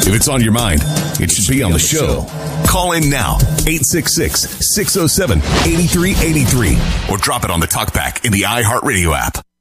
If it's on your mind, it should be on the show. Call in now, 866-607-8383, or drop it on the talkback in the iHeartRadio app.